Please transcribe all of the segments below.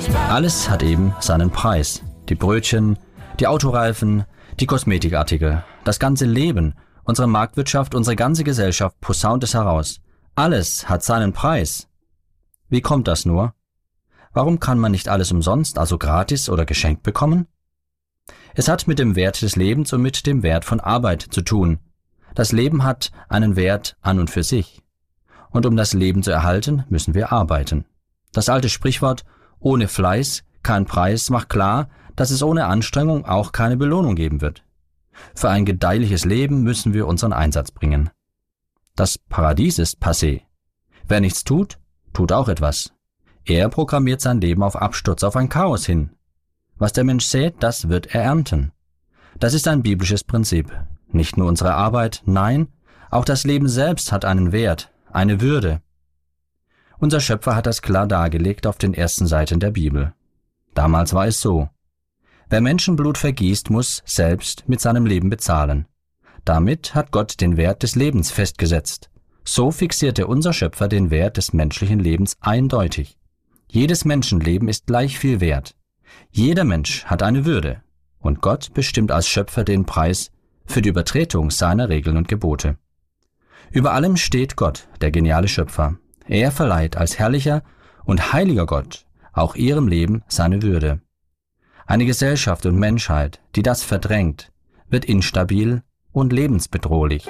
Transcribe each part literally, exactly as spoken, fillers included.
Alles hat eben seinen Preis. Die Brötchen, die Autoreifen, die Kosmetikartikel, das ganze Leben, unsere Marktwirtschaft, unsere ganze Gesellschaft posaunt es heraus. Alles hat seinen Preis. Wie kommt das nur? Warum kann man nicht alles umsonst, also gratis oder geschenkt bekommen? Es hat mit dem Wert des Lebens und mit dem Wert von Arbeit zu tun. Das Leben hat einen Wert an und für sich. Und um das Leben zu erhalten, müssen wir arbeiten. Das alte Sprichwort „ohne Fleiß kein Preis“ macht klar, dass es ohne Anstrengung auch keine Belohnung geben wird. Für ein gedeihliches Leben müssen wir unseren Einsatz bringen. Das Paradies ist passé. Wer nichts tut, tut auch etwas. Er programmiert sein Leben auf Absturz, auf ein Chaos hin. Was der Mensch sät, das wird er ernten. Das ist ein biblisches Prinzip. Nicht nur unsere Arbeit, nein, auch das Leben selbst hat einen Wert, eine Würde. Unser Schöpfer hat das klar dargelegt auf den ersten Seiten der Bibel. Damals war es so: Wer Menschenblut vergießt, muss selbst mit seinem Leben bezahlen. Damit hat Gott den Wert des Lebens festgesetzt. So fixierte unser Schöpfer den Wert des menschlichen Lebens eindeutig. Jedes Menschenleben ist gleich viel wert. Jeder Mensch hat eine Würde. Und Gott bestimmt als Schöpfer den Preis für die Übertretung seiner Regeln und Gebote. Über allem steht Gott, der geniale Schöpfer. Er verleiht als herrlicher und heiliger Gott auch ihrem Leben seine Würde. Eine Gesellschaft und Menschheit, die das verdrängt, wird instabil und lebensbedrohlich.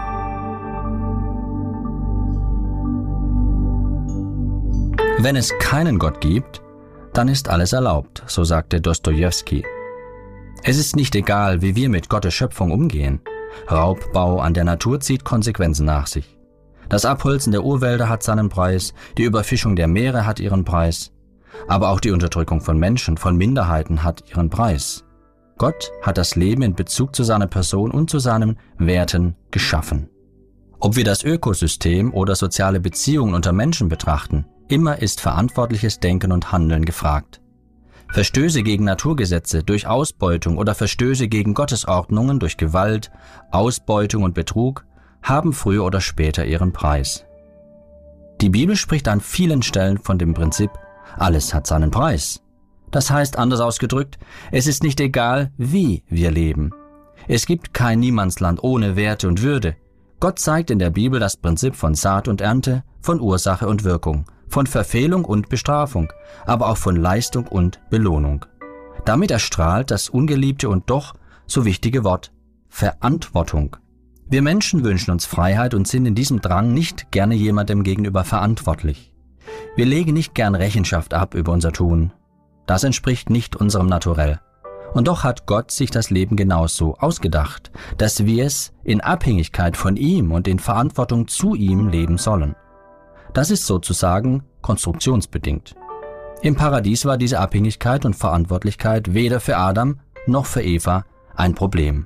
Wenn es keinen Gott gibt, dann ist alles erlaubt, so sagte Dostojewski. Es ist nicht egal, wie wir mit Gottes Schöpfung umgehen. Raubbau an der Natur zieht Konsequenzen nach sich. Das Abholzen der Urwälder hat seinen Preis, die Überfischung der Meere hat ihren Preis. Aber auch die Unterdrückung von Menschen, von Minderheiten hat ihren Preis. Gott hat das Leben in Bezug zu seiner Person und zu seinen Werten geschaffen. Ob wir das Ökosystem oder soziale Beziehungen unter Menschen betrachten, immer ist verantwortliches Denken und Handeln gefragt. Verstöße gegen Naturgesetze durch Ausbeutung oder Verstöße gegen Gottesordnungen durch Gewalt, Ausbeutung und Betrug haben früher oder später ihren Preis. Die Bibel spricht an vielen Stellen von dem Prinzip, alles hat seinen Preis. Das heißt, anders ausgedrückt, es ist nicht egal, wie wir leben. Es gibt kein Niemandsland ohne Werte und Würde. Gott zeigt in der Bibel das Prinzip von Saat und Ernte, von Ursache und Wirkung, von Verfehlung und Bestrafung, aber auch von Leistung und Belohnung. Damit erstrahlt das ungeliebte und doch so wichtige Wort Verantwortung. Wir Menschen wünschen uns Freiheit und sind in diesem Drang nicht gerne jemandem gegenüber verantwortlich. Wir legen nicht gern Rechenschaft ab über unser Tun. Das entspricht nicht unserem Naturell. Und doch hat Gott sich das Leben genauso ausgedacht, dass wir es in Abhängigkeit von ihm und in Verantwortung zu ihm leben sollen. Das ist sozusagen konstruktionsbedingt. Im Paradies war diese Abhängigkeit und Verantwortlichkeit weder für Adam noch für Eva ein Problem.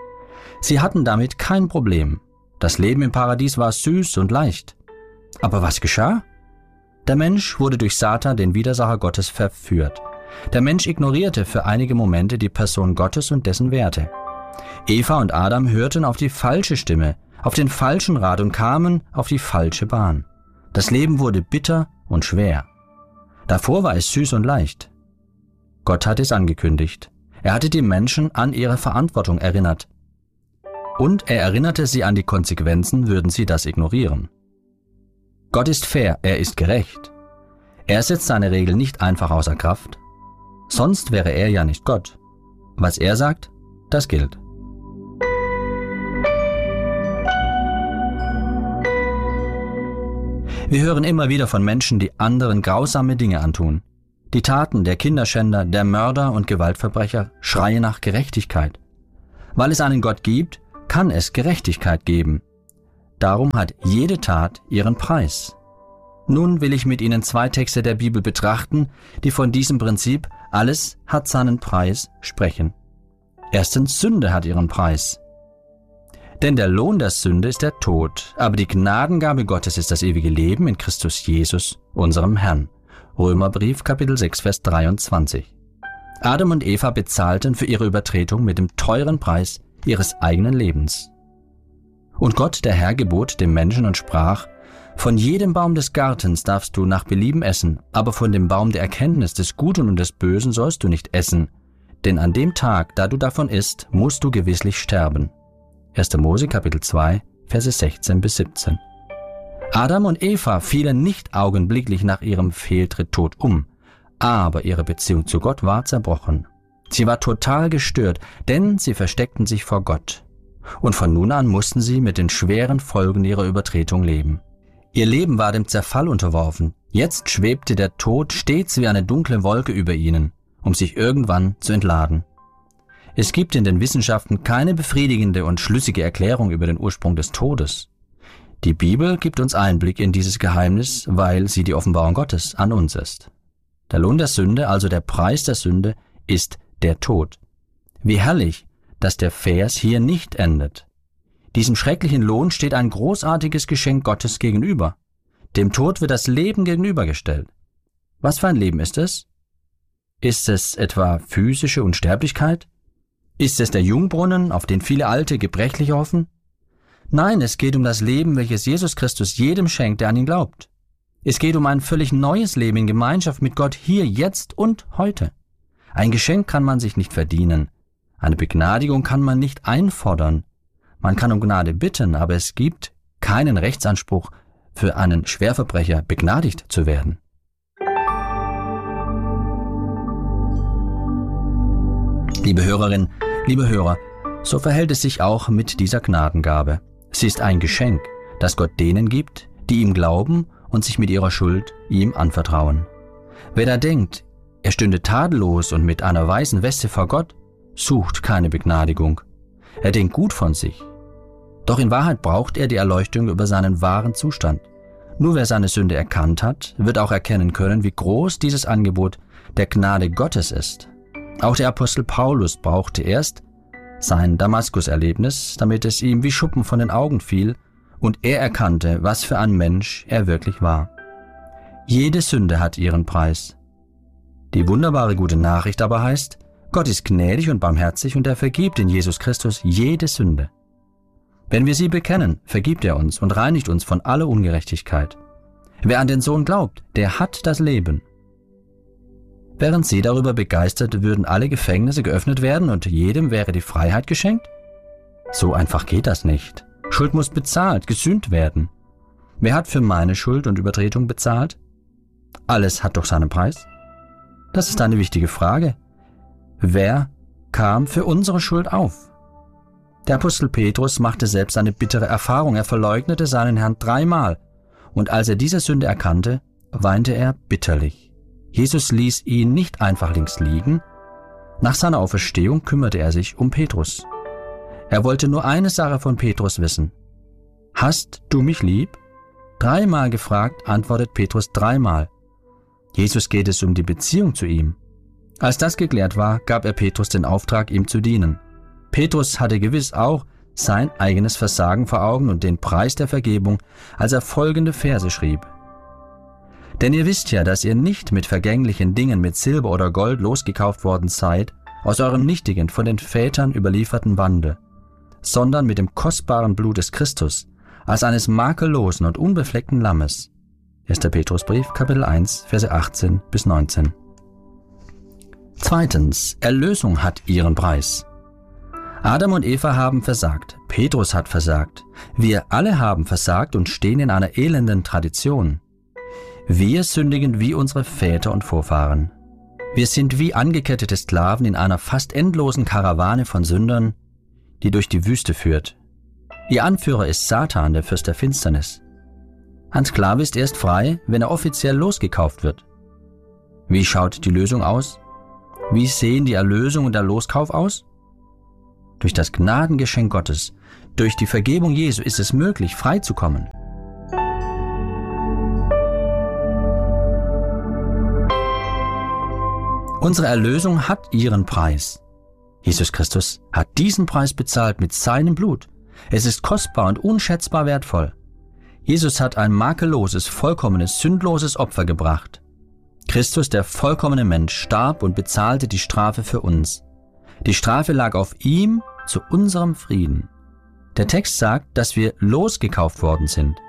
Sie hatten damit kein Problem. Das Leben im Paradies war süß und leicht. Aber was geschah? Der Mensch wurde durch Satan, den Widersacher Gottes, verführt. Der Mensch ignorierte für einige Momente die Person Gottes und dessen Werte. Eva und Adam hörten auf die falsche Stimme, auf den falschen Rat und kamen auf die falsche Bahn. Das Leben wurde bitter und schwer. Davor war es süß und leicht. Gott hatte es angekündigt. Er hatte die Menschen an ihre Verantwortung erinnert. Und er erinnerte sie an die Konsequenzen, würden sie das ignorieren. Gott ist fair, er ist gerecht. Er setzt seine Regeln nicht einfach außer Kraft. Sonst wäre er ja nicht Gott. Was er sagt, das gilt. Wir hören immer wieder von Menschen, die anderen grausame Dinge antun. Die Taten der Kinderschänder, der Mörder und Gewaltverbrecher schreien nach Gerechtigkeit. Weil es einen Gott gibt, kann es Gerechtigkeit geben. Darum hat jede Tat ihren Preis. Nun will ich mit Ihnen zwei Texte der Bibel betrachten, die von diesem Prinzip alles hat seinen Preis sprechen. Erstens, Sünde hat ihren Preis. Denn der Lohn der Sünde ist der Tod, aber die Gnadengabe Gottes ist das ewige Leben in Christus Jesus, unserem Herrn. Römerbrief, Kapitel sechs, Vers dreiundzwanzig. Adam und Eva bezahlten für ihre Übertretung mit dem teuren Preis ihres eigenen Lebens. Und Gott, der Herr, gebot dem Menschen und sprach: Von jedem Baum des Gartens darfst du nach Belieben essen, aber von dem Baum der Erkenntnis des Guten und des Bösen sollst du nicht essen, denn an dem Tag, da du davon isst, musst du gewisslich sterben. erster Mose Kapitel zwei, Verse sechzehn bis siebzehn. Adam und Eva fielen nicht augenblicklich nach ihrem Fehltritt tot um, aber ihre Beziehung zu Gott war zerbrochen. Sie war total gestört, denn sie versteckten sich vor Gott. Und von nun an mussten sie mit den schweren Folgen ihrer Übertretung leben. Ihr Leben war dem Zerfall unterworfen. Jetzt schwebte der Tod stets wie eine dunkle Wolke über ihnen, um sich irgendwann zu entladen. Es gibt in den Wissenschaften keine befriedigende und schlüssige Erklärung über den Ursprung des Todes. Die Bibel gibt uns Einblick in dieses Geheimnis, weil sie die Offenbarung Gottes an uns ist. Der Lohn der Sünde, also der Preis der Sünde, ist der Tod. Wie herrlich, dass der Vers hier nicht endet. Diesem schrecklichen Lohn steht ein großartiges Geschenk Gottes gegenüber. Dem Tod wird das Leben gegenübergestellt. Was für ein Leben ist es? Ist es etwa physische Unsterblichkeit? Ist es der Jungbrunnen, auf den viele Alte gebrechlich hoffen? Nein, es geht um das Leben, welches Jesus Christus jedem schenkt, der an ihn glaubt. Es geht um ein völlig neues Leben in Gemeinschaft mit Gott hier, jetzt und heute. Ein Geschenk kann man sich nicht verdienen. Eine Begnadigung kann man nicht einfordern. Man kann um Gnade bitten, aber es gibt keinen Rechtsanspruch für einen Schwerverbrecher, begnadigt zu werden. Liebe Hörerin, liebe Hörer, so verhält es sich auch mit dieser Gnadengabe. Sie ist ein Geschenk, das Gott denen gibt, die ihm glauben und sich mit ihrer Schuld ihm anvertrauen. Wer da denkt, er stünde tadellos und mit einer weißen Weste vor Gott, sucht keine Begnadigung. Er denkt gut von sich. Doch in Wahrheit braucht er die Erleuchtung über seinen wahren Zustand. Nur wer seine Sünde erkannt hat, wird auch erkennen können, wie groß dieses Angebot der Gnade Gottes ist. Auch der Apostel Paulus brauchte erst sein Damaskus-Erlebnis, damit es ihm wie Schuppen von den Augen fiel und er erkannte, was für ein Mensch er wirklich war. Jede Sünde hat ihren Preis. Die wunderbare gute Nachricht aber heißt, Gott ist gnädig und barmherzig und er vergibt in Jesus Christus jede Sünde. Wenn wir sie bekennen, vergibt er uns und reinigt uns von aller Ungerechtigkeit. Wer an den Sohn glaubt, der hat das Leben. Wären sie darüber begeistert, würden alle Gefängnisse geöffnet werden und jedem wäre die Freiheit geschenkt? So einfach geht das nicht. Schuld muss bezahlt, gesühnt werden. Wer hat für meine Schuld und Übertretung bezahlt? Alles hat doch seinen Preis. Das ist eine wichtige Frage. Wer kam für unsere Schuld auf? Der Apostel Petrus machte selbst eine bittere Erfahrung. Er verleugnete seinen Herrn dreimal. Und als er diese Sünde erkannte, weinte er bitterlich. Jesus ließ ihn nicht einfach links liegen. Nach seiner Auferstehung kümmerte er sich um Petrus. Er wollte nur eine Sache von Petrus wissen. Hast du mich lieb? Dreimal gefragt, antwortet Petrus dreimal. Jesus geht es um die Beziehung zu ihm. Als das geklärt war, gab er Petrus den Auftrag, ihm zu dienen. Petrus hatte gewiss auch sein eigenes Versagen vor Augen und den Preis der Vergebung, als er folgende Verse schrieb. Denn ihr wisst ja, dass ihr nicht mit vergänglichen Dingen, mit Silber oder Gold losgekauft worden seid, aus eurem nichtigen, von den Vätern überlieferten Wandel, sondern mit dem kostbaren Blut des Christus, als eines makellosen und unbefleckten Lammes. erster Petrusbrief, Kapitel eins, Verse achtzehn bis neunzehn. Zweitens, Erlösung hat ihren Preis. Adam und Eva haben versagt, Petrus hat versagt, wir alle haben versagt und stehen in einer elenden Tradition. Wir sündigen wie unsere Väter und Vorfahren. Wir sind wie angekettete Sklaven in einer fast endlosen Karawane von Sündern, die durch die Wüste führt. Ihr Anführer ist Satan, der Fürst der Finsternis. Ein Sklave ist erst frei, wenn er offiziell losgekauft wird. Wie schaut die Lösung aus? Wie sehen die Erlösung und der Loskauf aus? Durch das Gnadengeschenk Gottes, durch die Vergebung Jesu ist es möglich, frei zu kommen. Unsere Erlösung hat ihren Preis. Jesus Christus hat diesen Preis bezahlt mit seinem Blut. Es ist kostbar und unschätzbar wertvoll. Jesus hat ein makelloses, vollkommenes, sündloses Opfer gebracht. Christus, der vollkommene Mensch, starb und bezahlte die Strafe für uns. Die Strafe lag auf ihm zu unserem Frieden. Der Text sagt, dass wir losgekauft worden sind.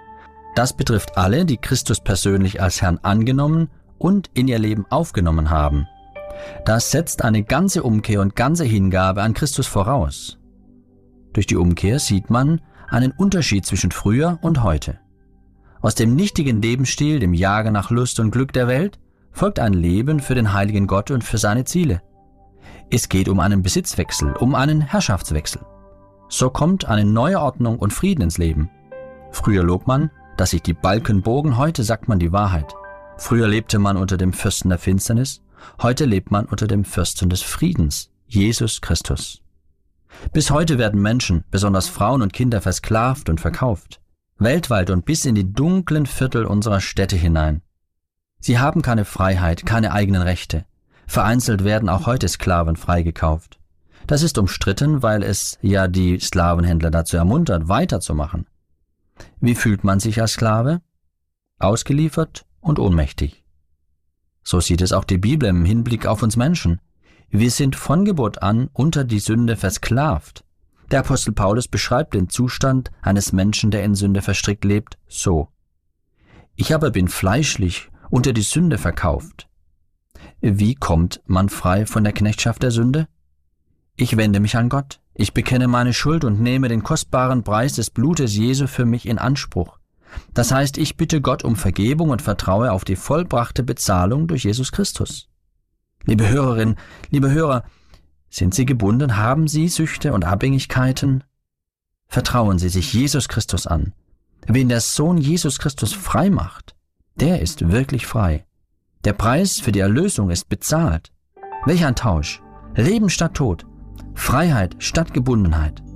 Das betrifft alle, die Christus persönlich als Herrn angenommen und in ihr Leben aufgenommen haben. Das setzt eine ganze Umkehr und ganze Hingabe an Christus voraus. Durch die Umkehr sieht man einen Unterschied zwischen früher und heute. Aus dem nichtigen Lebensstil, dem Jagen nach Lust und Glück der Welt, folgt ein Leben für den heiligen Gott und für seine Ziele. Es geht um einen Besitzwechsel, um einen Herrschaftswechsel. So kommt eine neue Ordnung und Frieden ins Leben. Früher lob man, dass sich die Balken bogen, heute sagt man die Wahrheit. Früher lebte man unter dem Fürsten der Finsternis, heute lebt man unter dem Fürsten des Friedens, Jesus Christus. Bis heute werden Menschen, besonders Frauen und Kinder, versklavt und verkauft. Weltweit und bis in die dunklen Viertel unserer Städte hinein. Sie haben keine Freiheit, keine eigenen Rechte. Vereinzelt werden auch heute Sklaven freigekauft. Das ist umstritten, weil es ja die Sklavenhändler dazu ermuntert, weiterzumachen. Wie fühlt man sich als Sklave? Ausgeliefert und ohnmächtig. So sieht es auch die Bibel im Hinblick auf uns Menschen. Wir sind von Geburt an unter die Sünde versklavt. Der Apostel Paulus beschreibt den Zustand eines Menschen, der in Sünde verstrickt lebt, so: Ich aber bin fleischlich unter die Sünde verkauft. Wie kommt man frei von der Knechtschaft der Sünde? Ich wende mich an Gott. Ich bekenne meine Schuld und nehme den kostbaren Preis des Blutes Jesu für mich in Anspruch. Das heißt, ich bitte Gott um Vergebung und vertraue auf die vollbrachte Bezahlung durch Jesus Christus. Liebe Hörerinnen, liebe Hörer, sind Sie gebunden? Haben Sie Süchte und Abhängigkeiten? Vertrauen Sie sich Jesus Christus an. Wen der Sohn Jesus Christus frei macht, der ist wirklich frei. Der Preis für die Erlösung ist bezahlt. Welch ein Tausch! Leben statt Tod, Freiheit statt Gebundenheit.